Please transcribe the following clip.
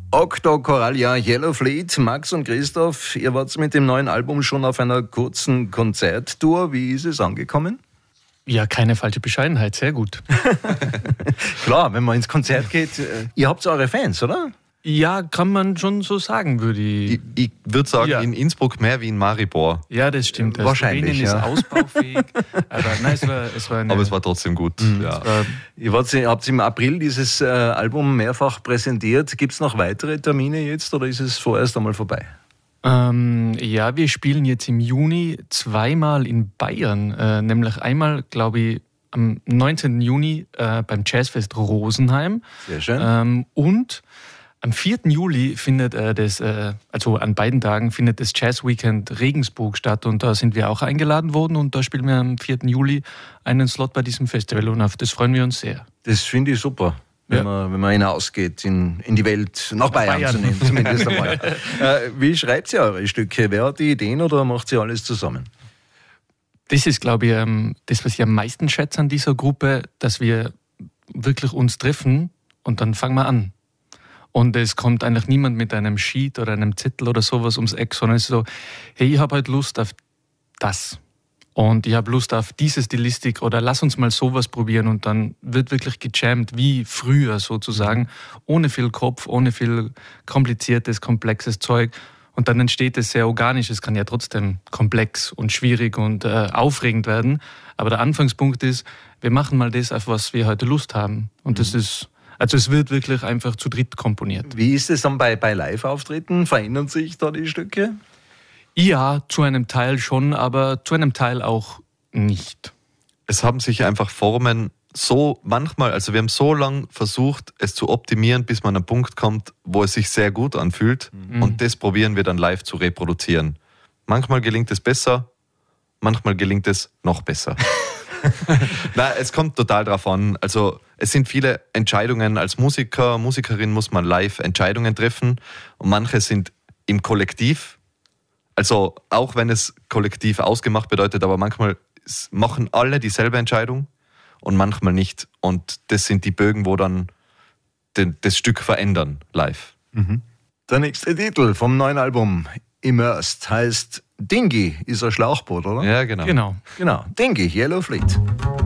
Octo Coralia, Yellow Fleet, Max und Christoph, ihr wart mit dem neuen Album schon auf einer kurzen Konzerttour. Wie ist es angekommen? Ja, keine falsche Bescheidenheit, sehr gut. Klar, wenn man ins Konzert geht, ihr habt eure Fans, oder? Ja, kann man schon so sagen, würde ich. Ich würde sagen, in Innsbruck mehr wie in Maribor. Ja, das stimmt. Wahrscheinlich, Slowenien ist ausbaufähig. Aber nein, es war trotzdem gut. Ja. Ihr habt im April dieses Album mehrfach präsentiert. Gibt es noch weitere Termine jetzt oder ist es vorerst einmal vorbei? Ja, wir spielen jetzt im Juni zweimal in Bayern. Nämlich einmal, glaube ich, am 19. Juni beim Jazzfest Rosenheim. Sehr schön. Und am 4. Juli findet also an beiden Tagen findet das Jazz Weekend Regensburg statt und da sind wir auch eingeladen worden und da spielen wir am 4. Juli einen Slot bei diesem Festival und auf das freuen wir uns sehr. Das finde ich super, wenn man hinausgeht in die Welt, nach Bayern. Zumindest einmal. Wie schreibt ihr eure Stücke? Wer hat die Ideen oder macht ihr alles zusammen? Das ist, glaube ich, das, was ich am meisten schätze an dieser Gruppe, dass wir wirklich uns treffen und dann fangen wir an. Und es kommt eigentlich niemand mit einem Sheet oder einem Zettel oder sowas ums Eck, sondern es ist so, hey, ich habe halt Lust auf das. Und ich habe Lust auf diese Stilistik oder lass uns mal sowas probieren. Und dann wird wirklich gejammt, wie früher sozusagen, ohne viel Kopf, ohne viel kompliziertes, komplexes Zeug. Und dann entsteht es sehr organisch. Es kann ja trotzdem komplex und schwierig und aufregend werden. Aber der Anfangspunkt ist, wir machen mal das, auf was wir heute Lust haben. Und das ist... Also es wird wirklich einfach zu dritt komponiert. Wie ist es dann bei Live-Auftritten? Verändern sich da die Stücke? Ja, zu einem Teil schon, aber zu einem Teil auch nicht. Es haben sich einfach Formen wir haben so lange versucht, es zu optimieren, bis man an einen Punkt kommt, wo es sich sehr gut anfühlt. Und das probieren wir dann live zu reproduzieren. Manchmal gelingt es besser, manchmal gelingt es noch besser. Nein, es kommt total drauf an. Also es sind viele Entscheidungen. Als Musikerin muss man live Entscheidungen treffen und manche sind im Kollektiv. Also auch wenn es kollektiv ausgemacht bedeutet, aber manchmal machen alle dieselbe Entscheidung und manchmal nicht. Und das sind die Bögen, wo dann das Stück verändern live. Der nächste Titel vom neuen Album, Immersed, heißt Dingy, ist ein Schlauchboot, oder? Ja, genau. Genau. Dingy, Yellow Fleet.